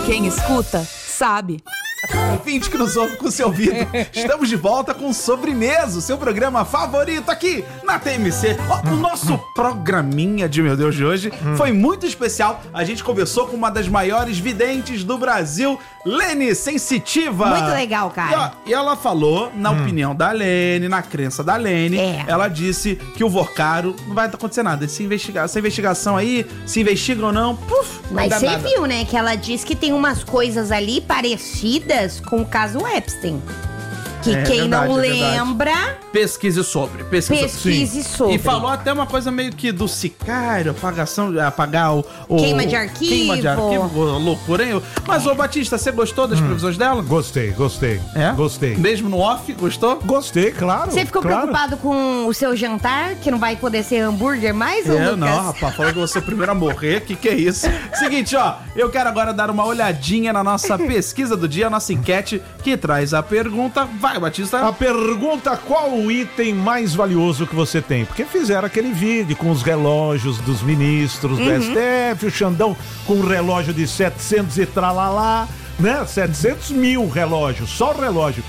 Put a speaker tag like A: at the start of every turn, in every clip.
A: Quem escuta, sabe.
B: Ouvinte que nos ouve com o seu ouvido, estamos de volta com Sobremesa, o seu programa favorito aqui na TMC. Ó, o nosso programinha de meu Deus de hoje foi muito especial. A gente conversou com uma das maiores videntes do Brasil, Lene Sensitiva.
C: Muito legal, cara.
B: E ela falou, na opinião da Lene, na crença da Lene, ela disse que o Vorcaro não vai acontecer nada. Essa investigação aí, se investiga ou não,
C: Mas você viu, né, que ela disse que tem umas coisas ali parecidas com o caso Epstein. Que quem não lembra...
B: Pesquise sobre.
C: Pesquise sobre.
B: E falou até uma coisa meio que do sicário, apagar o...
C: Queima de arquivo.
B: Loucura, hein? Mas, ô Batista, você gostou das previsões dela?
D: Gostei.
B: É?
D: Gostei.
B: Mesmo no off, gostou?
D: Gostei, claro.
C: Você ficou preocupado com o seu jantar, que não vai poder ser hambúrguer mais, ou Lucas?
B: Não, rapaz, falou que você é o primeiro a morrer, que é isso? Seguinte, ó, eu quero agora dar uma olhadinha na nossa pesquisa do dia, a nossa enquete, que traz a pergunta. Vai, Batista.
D: A pergunta: qual o item mais valioso que você tem? Porque fizeram aquele vídeo com os relógios dos ministros do STF, o Xandão com um relógio de 700 e tralalá, né? 700 mil relógios, só o relógio.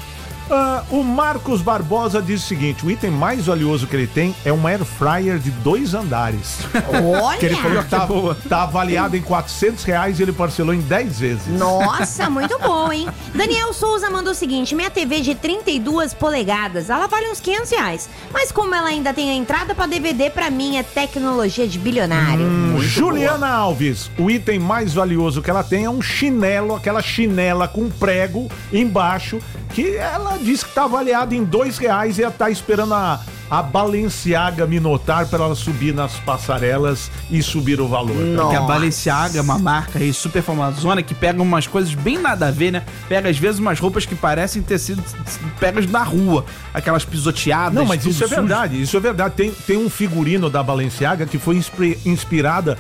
D: O Marcos Barbosa diz o seguinte: o item mais valioso que ele tem é um air fryer de 2 andares.
C: Olha!
D: Que ele falou que tá avaliado em R$400 e ele parcelou em 10 vezes.
C: Nossa, muito bom, hein? Daniel Souza mandou o seguinte: minha TV de 32 polegadas, ela vale uns R$500. Mas como ela ainda tem a entrada pra DVD, pra mim é tecnologia de bilionário.
D: Juliana Alves: o item mais valioso que ela tem é um chinelo, aquela chinela com prego embaixo, que ela disse que tá avaliado em R$2 e ela tá esperando a Balenciaga me notar pra ela subir nas passarelas e subir o valor.
B: Porque a Balenciaga é uma marca aí super famosona que pega umas coisas bem nada a ver, né? Pega às vezes umas roupas que parecem ter sido pegas na rua, aquelas pisoteadas.
D: Não, mas isso é verdade, isso é verdade. Tem um figurino da Balenciaga que foi inspirada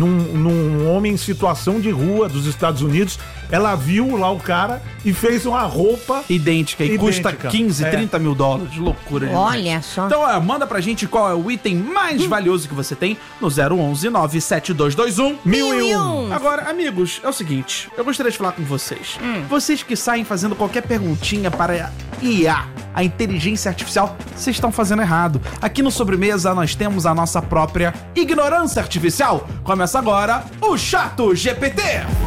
D: num homem em situação de rua dos Estados Unidos. Ela viu lá o cara e fez uma roupa
B: idêntica e custa 15, 30 mil dólares. Loucura.
C: Olha só.
B: Então, manda pra gente qual é o item mais valioso que você tem no 011 97221 1001. Agora, amigos, é o seguinte, eu gostaria de falar com vocês. Vocês que saem fazendo qualquer perguntinha para IA, a inteligência artificial, vocês estão fazendo errado. Aqui no Sobremesa nós temos a nossa própria ignorância artificial. Começa agora o ChatGPT.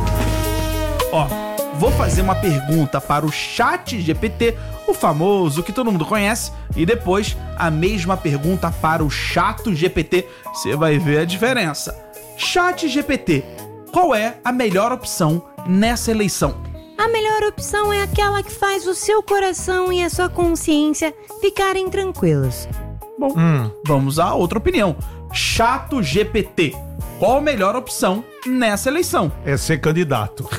B: Ó, vou fazer uma pergunta para o ChatGPT, o famoso que todo mundo conhece, e depois a mesma pergunta para o ChatGPT. Você vai ver a diferença. ChatGPT, qual é a melhor opção nessa eleição?
C: A melhor opção é aquela que faz o seu coração e a sua consciência ficarem tranquilos.
B: Bom, vamos a outra opinião. ChatGPT, qual a melhor opção nessa eleição?
D: É ser candidato.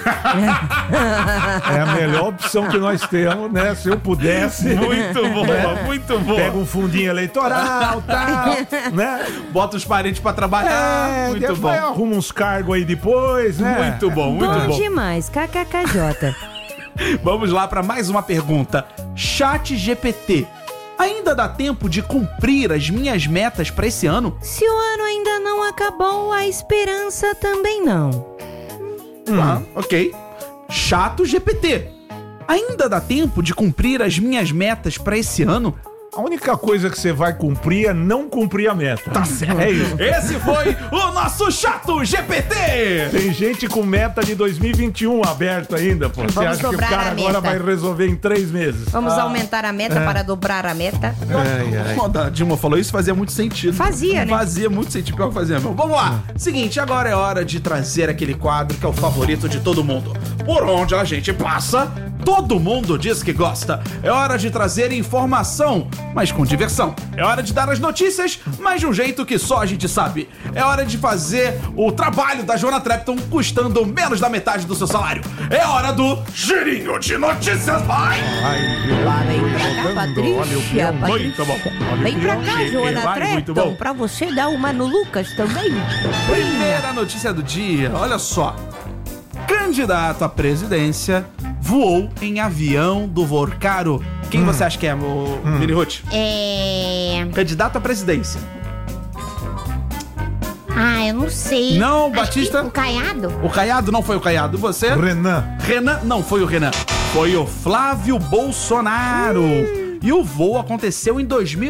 D: É a melhor opção que nós temos, né? Se eu pudesse.
B: Muito bom, muito bom.
D: Pega um fundinho eleitoral, tal, né?
B: Bota os parentes pra trabalhar. Muito bom.
D: Arruma uns cargos aí depois, né?
B: Muito bom, muito bom.
C: Bom demais, kkkj.
B: Vamos lá pra mais uma pergunta. ChatGPT, ainda dá tempo de cumprir as minhas metas pra esse ano?
C: Se o ano ainda não acabou, a esperança também não.
B: Ok. ChatGPT, ainda dá tempo de cumprir as minhas metas pra esse ano?
D: A única coisa que você vai cumprir é não cumprir a meta.
B: Tá certo.
D: É isso.
B: Esse foi o nosso ChatGPT.
D: Tem gente com meta de 2021 aberto ainda, pô. Você acha que o cara agora vai resolver em 3 meses?
C: Vamos aumentar a meta para dobrar a meta.
B: Quando a Dilma falou isso, fazia muito sentido.
C: Fazia, né?
B: Fazia muito sentido, pior que fazia. Vamos lá. Seguinte, agora é hora de trazer aquele quadro que é o favorito de todo mundo. Por onde a gente passa, todo mundo diz que gosta. É hora de trazer informação, mas com diversão. É hora de dar as notícias, mas de um jeito que só a gente sabe. É hora de fazer o trabalho da Joana Trepton custando menos da metade do seu salário. É hora do Girinho de Notícias, vai!
C: Lá vem pra cá, Patrícia.
B: Muito bom.
C: Vem pra cá, Joana
B: Muito
C: Trepton,
B: bom.
C: pra você dar uma no Lucas também.
B: Primeira notícia do dia, olha só. Candidato à presidência voou em avião do Vorcaro. Quem você acha que é, o Mini Ruth?
C: É...
B: Candidato à presidência.
C: eu não sei.
B: Não,
C: Acho
B: Batista?
C: que o Caiado?
B: O Caiado não foi o Caiado. E você?
D: Renan.
B: Renan não foi o Renan. Foi o Flávio Bolsonaro. E o voo aconteceu em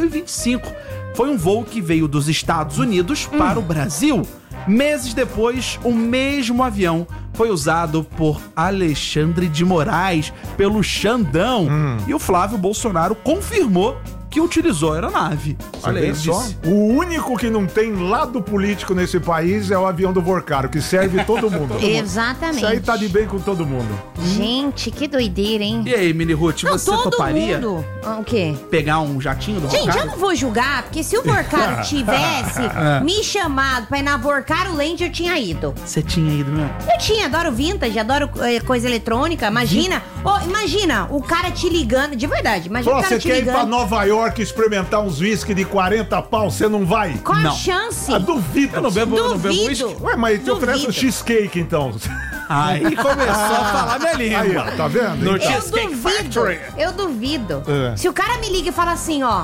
B: 2025. Foi um voo que veio dos Estados Unidos para o Brasil. Meses depois, o mesmo avião foi usado por Alexandre de Moraes, pelo Xandão. E o Flávio Bolsonaro confirmou que utilizou a aeronave. Olha aí,
D: só. O único que não tem lado político nesse país é o avião do Vorcaro, que serve todo mundo.
C: Exatamente.
D: Isso aí tá de bem com todo mundo.
C: Gente, que doideira, hein?
B: E aí, Mini Ruth,
C: Não,
B: você
C: todo
B: toparia
C: mundo. O quê?
B: pegar um jatinho do
C: Gente,
B: Vorcaro?
C: eu não vou julgar, porque se o Vorcaro tivesse me chamado pra ir na Vorcaro Land, eu tinha ido.
B: Você tinha ido, né?
C: Eu tinha, adoro vintage, adoro coisa eletrônica. Imagina, imagina o cara te ligando, de verdade, imagina
D: Falou,
C: o cara
D: você
C: te
D: quer ir pra
C: ligando.
D: Nova York experimentar uns whisky de 40 pau, você não vai?
C: Qual a
B: Não.
C: chance?
D: Ah, duvido.
B: Eu não bebo
C: Duvido.
B: uísque.
D: Ué, mas te oferece um
C: Duvido.
D: cheesecake, então.
B: Aí começou a falar minha língua.
D: Aí, ó, tá vendo?
B: No
C: Eu
B: Cheesecake
C: duvido,
B: Factory.
C: eu duvido.
D: É.
C: Se o cara me liga e fala assim, ó,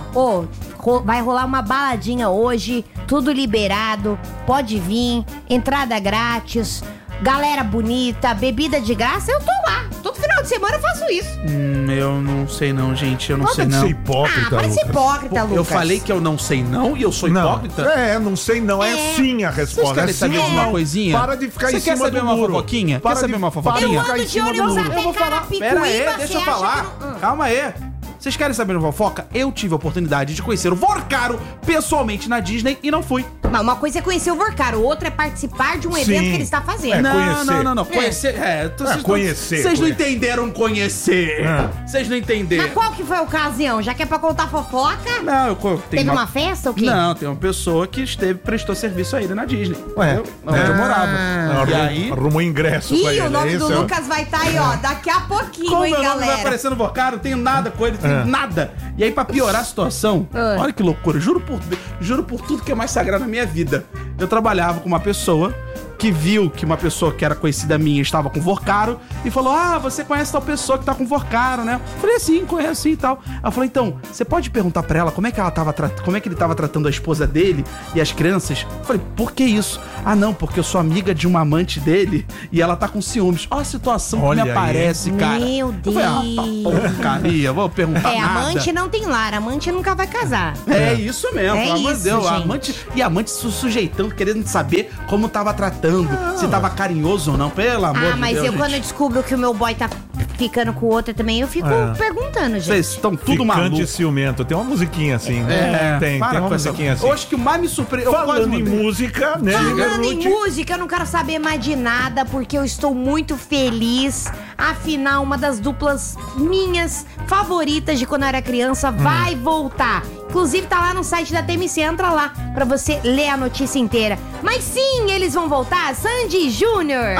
C: vai rolar uma baladinha hoje, tudo liberado, pode vir, entrada grátis, galera bonita, bebida de graça, eu tô lá. Todo final de semana eu faço isso.
B: Eu não sei não, gente. Eu não sei
D: Para de
B: não.
D: ser hipócrita,
C: Vai ser
D: Lucas.
C: hipócrita, Lucas.
B: Eu falei que eu não sei não e eu sou hipócrita?
D: Não sei não. É sim a
B: Vocês
D: resposta.
B: querem
D: É
B: saber
D: sim
B: de
D: ou
B: uma
D: não.
B: coisinha?
D: Para de ficar
B: Você
D: em
B: quer
D: cima
B: saber
D: do
B: uma
D: muro.
B: fofoquinha?
D: Para
B: Quer saber
D: de-
B: uma
D: para
B: fofoquinha?
D: de
C: Eu
D: ficar
C: ando
D: em
C: de
D: cima
C: olho
D: do
C: no
D: muro.
C: Zé
B: Eu vou falar.
C: Picuí,
B: Pera aí,
C: você
B: deixa eu
C: acha
B: falar.
C: que não-
B: Calma aí. Vocês querem saber uma fofoca? Eu tive a oportunidade de conhecer o Vorcaro pessoalmente na Disney e não fui.
C: Não, uma coisa é conhecer o Vorcaro, outra é participar de um evento
D: Sim.
C: que ele está fazendo.
D: É, conhecer.
B: Não. Conhecer.
D: Conhecer.
B: Vocês não entenderam conhecer.
D: É.
B: Vocês não entenderam.
C: Mas qual que foi a ocasião? Já que é pra contar fofoca?
B: Não, tenho
C: Teve uma festa ou quê?
B: Não, tem uma pessoa que prestou serviço a ele na Disney.
D: Ué.
B: Entendeu? Onde eu morava.
D: Não,
B: E aí...
D: arrumou ingresso pra
C: Ih,
D: ele.
C: o nome
D: é
C: do
D: isso?
C: Lucas vai estar aí, ó, daqui a pouquinho,
B: Como
C: hein,
B: meu nome vai
C: galera?
B: aparecer no Vorcaro, não tenho nada com ele, tenho nada. E aí, pra piorar a situação, olha que loucura, juro por tudo que é mais sagrado na minha vida. Eu trabalhava com uma pessoa que viu que uma pessoa que era conhecida minha estava com Vorcaro e falou: ah, você conhece tal pessoa que tá com Vorcaro, né? Eu falei, sim, conheço sim e tal. Ela falou, então, você pode perguntar pra ela como é que ele tava tratando a esposa dele e as crianças? Eu falei, por que isso? Ah, não, porque eu sou amiga de uma amante dele e ela tá com ciúmes. Olha a situação
D: Olha
B: que me
D: aí.
B: aparece, cara.
C: Meu
B: Eu falei, porcaria, vou perguntar
C: É,
B: nada.
C: amante não tem lar, amante nunca vai casar.
B: É isso mesmo,
C: É
B: pelo amor de
C: isso,
B: Deus.
C: gente.
B: A amante se sujeitando, querendo saber como tava tratando, se tava carinhoso ou não, pelo amor de Deus.
C: Mas eu, quando eu descubro que o meu boy tá ficando com outra também, eu fico perguntando, gente.
B: Vocês estão tudo
D: Ficante
B: maluco.
D: ciumento. Tem uma musiquinha assim, né? Tem
B: para
D: uma
B: com essa-
D: musiquinha assim.
B: Eu acho que o mais me surpreendeu.
D: Falando em música, né?
C: Falando em
D: Ruth?
C: música, eu não quero saber mais de nada, porque eu estou muito feliz. Afinal, uma das duplas minhas favoritas de quando eu era criança vai voltar. Inclusive, tá lá no site da TMC, entra lá pra você ler a notícia inteira. Mas sim, eles vão voltar, Sandy Júnior.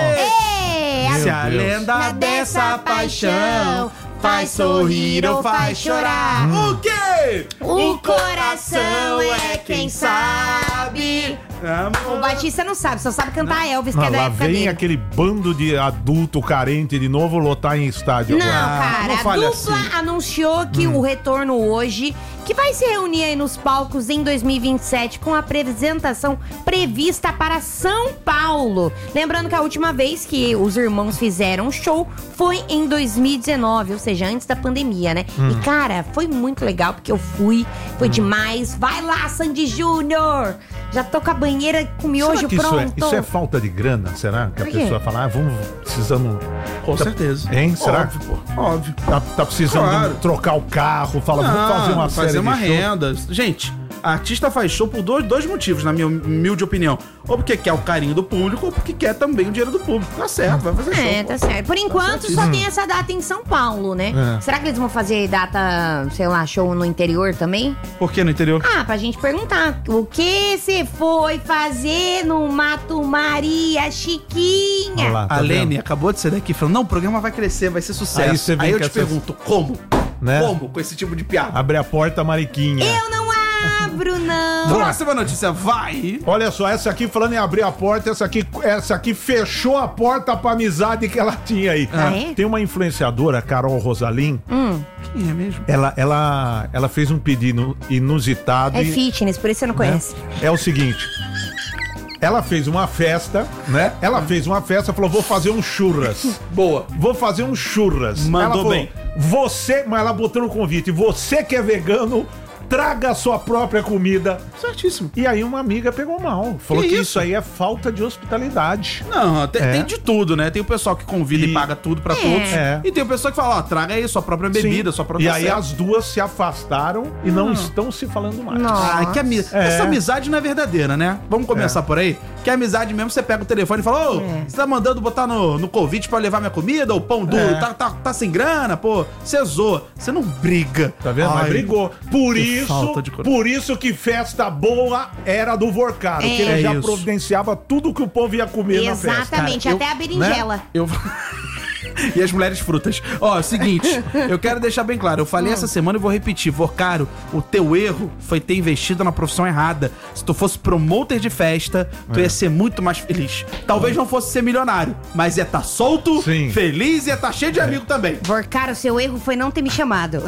B: Se a
D: Deus.
B: lenda dessa paixão faz sorrir ou faz chorar. O quê?
C: O coração é quem sabe. O Batista não sabe, só sabe cantar Elvis, que é da
D: Lá
C: época
D: vem
C: dele.
D: aquele bando de adulto carente de novo lotar em estádio.
C: Não,
D: agora.
C: cara,
B: não
C: a
B: fale
C: dupla
B: assim.
C: anunciou que o retorno hoje, que vai se reunir aí nos palcos em 2027 com a apresentação prevista para São Paulo. Lembrando que a última vez que os irmãos fizeram um show foi em 2019, ou seja, antes da pandemia, né? E, cara, foi muito legal, porque eu fui, foi demais. Vai lá, Sandy Júnior! Já tô com a banheira com miojo
D: Será que
C: pronto.
D: isso é falta de grana? Será que a
C: Por quê?
D: pessoa fala, precisamos...
B: Com certeza.
D: Hein? Será?
B: Óbvio, pô. Óbvio.
D: Tá precisando
B: Claro.
D: trocar o carro, fala, vamos fazer uma série
B: fazer uma
D: de show.
B: renda. Gente, a artista faz show por dois motivos, na minha humilde opinião. Ou porque quer o carinho do público, ou porque quer também o dinheiro do público. Tá certo, vai fazer show.
C: É, tá certo. Por enquanto, só tem essa data em São Paulo, né?
D: É.
C: Será que eles vão fazer data, sei lá, show no interior também?
B: Por que no interior?
C: Ah, pra gente perguntar. O que você foi fazer no Mato Maria, Chiquinha?
D: Olha lá, tá
B: A Lene
D: vendo?
B: acabou de sair daqui falando, não, o programa vai crescer, vai ser sucesso.
D: Aí você vem
B: Aí eu
D: com
B: te
D: essas-
B: pergunto, como?
D: Né?
B: Como com esse tipo de piada?
D: Abre a porta, Mariquinha.
C: Eu não abro, não.
B: Próxima notícia, vai!
D: Olha só, essa aqui, falando em abrir a porta, essa aqui fechou a porta pra amizade que ela tinha aí.
C: Ah, é?
D: Tem uma influenciadora, Carol Rosalim,
B: Quem é mesmo?
D: ela fez um pedido inusitado
C: É
D: e
C: fitness, por isso você não conhece.
D: é o seguinte. ela fez uma festa, né? Ela fez uma festa, falou, vou fazer um churras.
B: Boa.
D: Vou fazer um churras.
B: Mandou
D: ela falou,
B: bem.
D: Você, mas ela botou no convite, você que é vegano, traga a sua própria comida.
B: Certíssimo.
D: E aí uma amiga pegou mal. Falou
B: Que
D: que
B: isso?
D: isso aí é falta de hospitalidade.
B: Não, tem de tudo, né? Tem o pessoal que convida e paga tudo pra todos.
D: É.
B: E tem o pessoal que fala, ó, traga aí sua própria bebida,
D: Sim.
B: sua própria
D: E aí
B: cesta.
D: as duas se afastaram e não estão se falando mais.
B: Ah, que essa amizade não é verdadeira, né? Vamos começar por aí? Que a amizade mesmo, você pega o telefone e fala, ô, você tá mandando botar no convite pra levar minha comida, o pão duro, tá sem grana, pô, você zoa. Você não briga.
D: Tá vendo? Mas brigou.
B: falta de coragem.
D: Por isso que festa boa era do Vorcaro, que ele já
B: isso.
D: providenciava tudo que o povo ia comer na festa.
C: Exatamente,
B: Cara,
C: até a berinjela.
B: Eu... E as mulheres frutas. Ó, seguinte, eu quero deixar bem claro, eu falei essa semana e vou repetir, Vorcaro, o teu erro foi ter investido na profissão errada. Se tu fosse promoter de festa, tu ia ser muito mais feliz. Talvez não fosse ser milionário, mas ia estar solto,
D: Sim.
B: feliz e ia estar cheio de amigo também.
C: Vorcaro, seu erro foi não ter me chamado.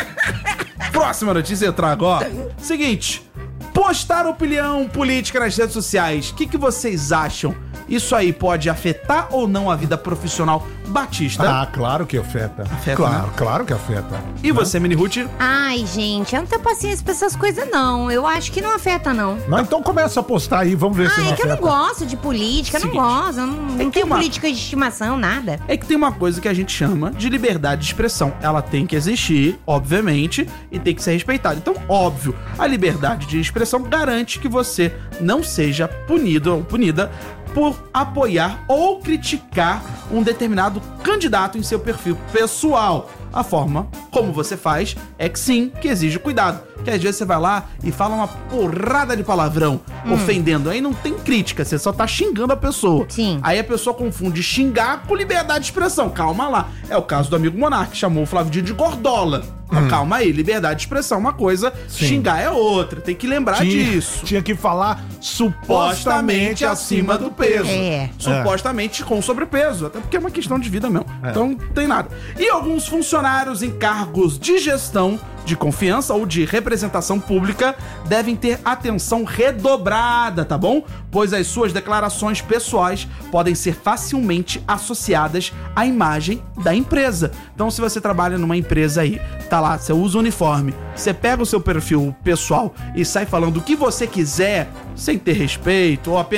B: Próxima notícia eu trago, ó. Seguinte, postar opinião política nas redes sociais. O que vocês acham? Isso aí pode afetar ou não a vida profissional Batista?
D: Ah, claro que afeta.
B: Afeta, né?
D: Claro que afeta.
B: E você, Mini Ruth?
C: Ai, gente, eu não tenho paciência pra essas coisas, não. Eu acho que não afeta, não.
D: Não, então começa a postar aí, vamos ver se não
C: Ah, é que eu
D: afeta.
C: não gosto de política, eu não
B: Seguinte,
C: gosto. Eu não
B: que
C: tenho
B: uma-
C: política de estimação, nada.
B: É que tem uma coisa que a gente chama de liberdade de expressão. Ela tem que existir, obviamente, e tem que ser respeitada. Então, óbvio, a liberdade de expressão garante que você não seja punido ou punida por apoiar ou criticar um determinado candidato em seu perfil pessoal. A forma como você faz é que sim, que exige cuidado. Que às vezes você vai lá e fala uma porrada de palavrão, ofendendo. Aí não tem crítica, você só tá xingando a pessoa.
C: Sim.
B: Aí a pessoa confunde xingar com liberdade de expressão. Calma lá. É o caso do amigo Monark, que chamou o Flávio Dino de gordola. Calma aí, liberdade de expressão é uma coisa,
D: Sim.
B: xingar é outra. Tem que lembrar disso.
D: Tinha que falar supostamente acima do peso.
C: É.
B: Supostamente com sobrepeso, até porque é uma questão de vida mesmo. Então não tem nada. E alguns funcionários em cargos de gestão, de confiança ou de representação pública devem ter atenção redobrada, tá bom? Pois as suas declarações pessoais podem ser facilmente associadas à imagem da empresa. Então, se você trabalha numa empresa aí, tá lá, você usa o uniforme, você pega o seu perfil pessoal e sai falando o que você quiser, sem ter respeito, ou apenas